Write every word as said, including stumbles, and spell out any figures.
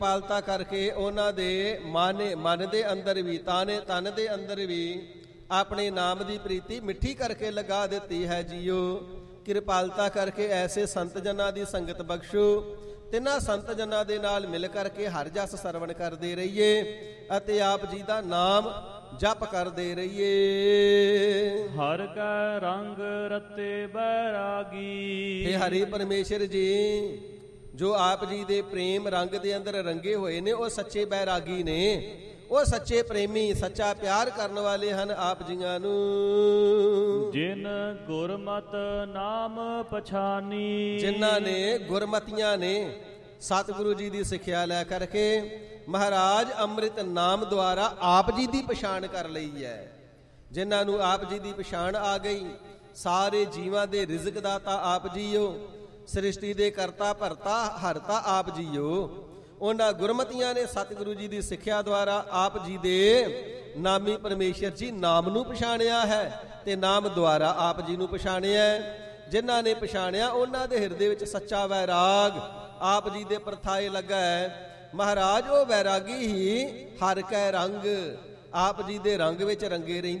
ਪਾਲਤਾ ਕਰਕੇ ਉਹਨਾਂ ਦੇ ਮਨ ਮਨ ਦੇ ਅੰਦਰ ਵੀ ਤਾਨੇ ਤਨ ਦੇ ਅੰਦਰ ਵੀ ਆਪਣੇ ਨਾਮ ਦੀ ਪ੍ਰੀਤੀ ਮਿੱਠੀ ਕਰਕੇ ਲਗਾ ਦਿੱਤੀ ਹੈ ਜੀਓ। ਕਿਰਪਾਲਤਾ ਕਰਕੇ ਐਸੇ ਸੰਤ ਜਨਾਂ ਦੀ ਸੰਗਤ ਬਖਸ਼ੋ, ਤਿੰਨਾਂ ਸੰਤ ਜਨਾਂ ਦੇ ਨਾਲ ਮਿਲ ਕਰਕੇ ਹਰ ਜਸ ਸਰਵਣ ਕਰਦੇ ਰਹੀਏ ਅਤੇ ਆਪ ਜੀ ਦਾ ਨਾਮ ਜਪ ਕਰਦੇ ਰਹੀਏ। ਹਰ ਕੈ ਰੰਗ ਰਤੇ ਬੈਰਾਗੀ। ਹੇ ਹਰੀ ਪਰਮੇਸ਼ਰ ਜੀ, ਜੋ ਆਪ ਜੀ ਦੇ ਪ੍ਰੇਮ ਰੰਗ ਦੇ ਅੰਦਰ ਰੰਗੇ ਹੋਏ ਨੇ ਉਹ ਸੱਚੇ ਬੈਰਾਗੀ ਨੇ, ਉਹ ਸੱਚੇ ਪ੍ਰੇਮੀ, ਸੱਚਾ ਪਿਆਰ ਕਰਨ ਵਾਲੇ ਹਨ ਆਪ ਜੀਆਂ ਨੂੰ। ਜਿਨ ਗੁਰਮਤਿ ਨਾਮ ਪਛਾਨੀ। ਜਿਨ੍ਹਾਂ ਨੇ ਗੁਰਮਤੀਆਂ ਨੇ ਸਤਿਗੁਰੂ ਜੀ ਦੀ ਸਿੱਖਿਆ ਲੈ ਕਰਕੇ ਮਹਾਰਾਜ ਅੰਮ੍ਰਿਤ ਨਾਮ ਦੁਆਰਾ ਆਪ ਜੀ ਦੀ ਪਛਾਣ ਕਰ ਲਈ ਹੈ। ਜਿਨ੍ਹਾਂ ਨੂੰ ਆਪ ਜੀ ਦੀ ਪਛਾਣ ਆ ਗਈ, ਸਾਰੇ ਜੀਵਾਂ ਦੇ ਰਿਜ਼ਕ ਦਾਤਾ ਆਪ ਜੀਓ, ਸ੍ਰਿਸ਼ਟੀ ਦੇ ਕਰਤਾ ਭਰਤਾ ਹਰਤਾ ਆਪ ਜੀਓ। ਉਹਨਾਂ ਗੁਰਮਤੀਆਂ ਨੇ ਸਤਿਗੁਰੂ ਜੀ ਦੀ ਸਿੱਖਿਆ ਦੁਆਰਾ ਆਪ ਜੀ ਦੇ ਨਾਮੀ ਪਰਮੇਸ਼ਰ ਜੀ ਨਾਮ ਨੂੰ ਪਛਾਣਿਆ ਹੈ ਤੇ ਨਾਮ ਦੁਆਰਾ ਆਪ ਜੀ ਨੂੰ ਪਛਾਣਿਆ। ਜਿਨ੍ਹਾਂ ਨੇ ਪਛਾਣਿਆ ਉਹਨਾਂ ਦੇ ਹਿਰਦੇ ਵਿੱਚ ਸੱਚਾ ਵੈਰਾਗ ਆਪ ਜੀ ਦੇ ਪਰਥਾਏ ਲੱਗਾ ਹੈ। ਮਹਾਰਾਜ ਉਹ ਵੈਰਾਗੀ ਹੀ ਹਰ ਕੈ ਰੰਗ, ਆਪ ਜੀ ਦੇ ਰੰਗ ਵਿੱਚ ਰੰਗੇ ਰਹਿੰਦੇ